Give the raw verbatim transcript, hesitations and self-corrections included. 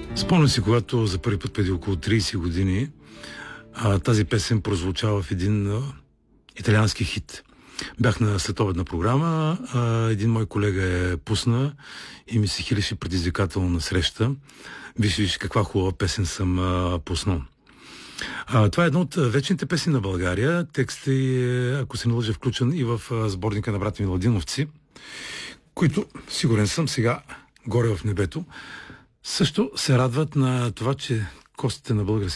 Спомням си, когато за първи път преди около трийсет години а, тази песен прозвучава в един а, италиански хит. Бях на следобедна програма, а, един мой колега е пусна и ми се хилеше предизвикателно на среща. Виж, виж каква хубава песен съм а, пуснал. А, това е едно от вечните песни на България. Текстът е, ако се не лъжа, включен и в а, сборника на брата Миладиновци, които, сигурен съм, сега горе в небето, също се радват на това, че костите на български